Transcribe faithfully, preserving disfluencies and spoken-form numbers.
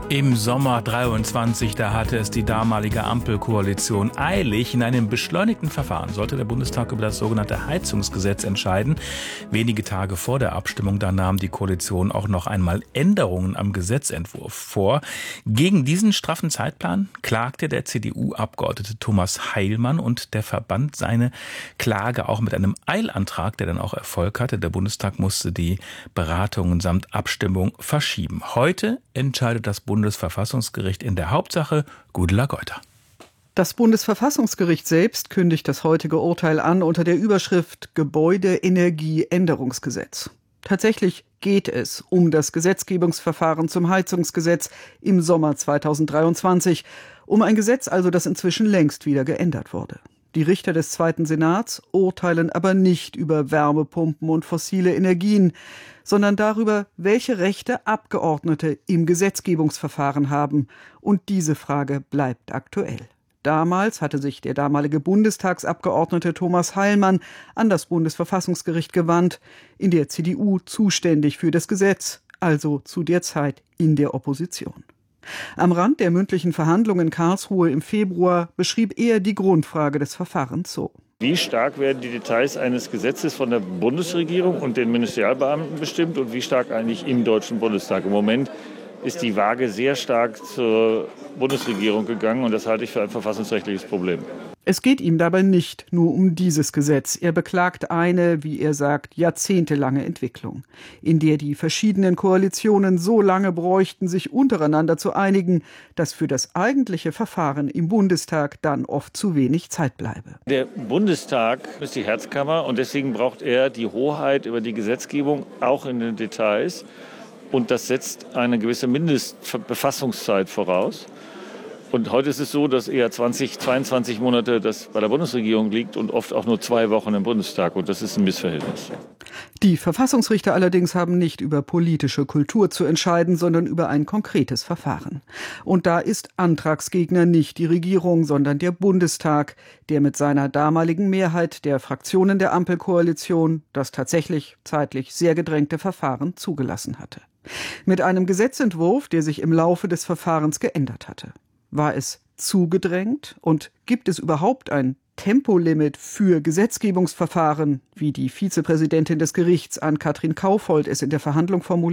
Im Sommer dreiundzwanzig, da hatte es die damalige Ampelkoalition eilig. In einem beschleunigten Verfahren sollte der Bundestag über das sogenannte Heizungsgesetz entscheiden. Wenige Tage vor der Abstimmung, da nahm die Koalition auch noch einmal Änderungen am Gesetzentwurf vor. Gegen diesen straffen Zeitplan klagte der C D U-Abgeordnete Thomas Heilmann und der verband seine Klage auch mit einem Eilantrag, der dann auch Erfolg hatte. Der Bundestag musste die Beratungen samt Abstimmung verschieben. Heute entscheidet das Bundesverfassungsgericht in der Hauptsache. Gudula Geuter. Das Bundesverfassungsgericht selbst kündigt das heutige Urteil an unter der Überschrift Gebäudeenergieänderungsgesetz. Tatsächlich geht es um das Gesetzgebungsverfahren zum Heizungsgesetz im Sommer zweitausenddreiundzwanzig. Um ein Gesetz also, das inzwischen längst wieder geändert wurde. Die Richter des Zweiten Senats urteilen aber nicht über Wärmepumpen und fossile Energien, sondern darüber, welche Rechte Abgeordnete im Gesetzgebungsverfahren haben. Und diese Frage bleibt aktuell. Damals hatte sich der damalige Bundestagsabgeordnete Thomas Heilmann an das Bundesverfassungsgericht gewandt, in der C D U zuständig für das Gesetz, also zu der Zeit in der Opposition. Am Rand der mündlichen Verhandlungen in Karlsruhe im Februar beschrieb er die Grundfrage des Verfahrens so. Wie stark werden die Details eines Gesetzes von der Bundesregierung und den Ministerialbeamten bestimmt und wie stark eigentlich im Deutschen Bundestag? Im Moment ist die Waage sehr stark zur Bundesregierung gegangen und das halte ich für ein verfassungsrechtliches Problem. Es geht ihm dabei nicht nur um dieses Gesetz. Er beklagt eine, wie er sagt, jahrzehntelange Entwicklung, in der die verschiedenen Koalitionen so lange bräuchten, sich untereinander zu einigen, dass für das eigentliche Verfahren im Bundestag dann oft zu wenig Zeit bleibe. Der Bundestag ist die Herzkammer und deswegen braucht er die Hoheit über die Gesetzgebung, auch in den Details. Und das setzt eine gewisse Mindestbefassungszeit voraus. Und heute ist es so, dass eher zwanzig, zweiundzwanzig Monate das bei der Bundesregierung liegt und oft auch nur zwei Wochen im Bundestag. Und das ist ein Missverhältnis. Die Verfassungsrichter allerdings haben nicht über politische Kultur zu entscheiden, sondern über ein konkretes Verfahren. Und da ist Antragsgegner nicht die Regierung, sondern der Bundestag, der mit seiner damaligen Mehrheit der Fraktionen der Ampelkoalition das tatsächlich zeitlich sehr gedrängte Verfahren zugelassen hatte. Mit einem Gesetzentwurf, der sich im Laufe des Verfahrens geändert hatte. War es zugedrängt und gibt es überhaupt ein Tempolimit für Gesetzgebungsverfahren, wie die Vizepräsidentin des Gerichts Ann-Kathrin Kaufold es in der Verhandlung formuliert?